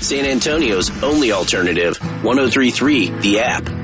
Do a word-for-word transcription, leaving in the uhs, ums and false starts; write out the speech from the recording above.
San Antonio's only alternative, one oh three point three The App.